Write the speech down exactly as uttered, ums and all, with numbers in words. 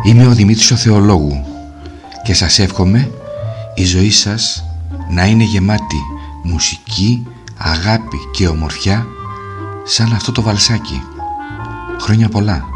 Είμαι ο Δημήτρης ο Θεολόγου και σας εύχομαι η ζωή σας να είναι γεμάτη μουσική, αγάπη και ομορφιά σαν αυτό το βαλσάκι. Χρόνια πολλά.